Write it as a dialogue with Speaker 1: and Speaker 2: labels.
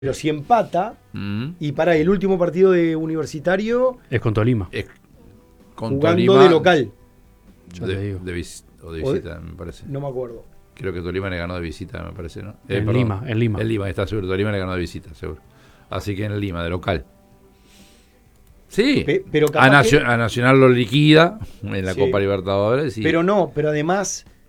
Speaker 1: Pero si empata, y para el último partido de Universitario
Speaker 2: Es con Tolima.
Speaker 3: Con
Speaker 1: jugando
Speaker 3: Tolima,
Speaker 1: de local.
Speaker 2: Ya te digo.
Speaker 3: de visita, me parece.
Speaker 1: No me acuerdo.
Speaker 3: Creo que Tolima le ganó de visita, me parece, ¿no?
Speaker 2: En
Speaker 3: Perdón.
Speaker 2: Lima, en Lima.
Speaker 3: En Lima, está seguro. Tolima le ganó de visita, seguro. Así que en Lima, de local. Sí.
Speaker 1: Pero
Speaker 3: a Nacional lo liquida en la
Speaker 1: Sí.
Speaker 3: Copa Libertadores.
Speaker 1: Pero no, pero además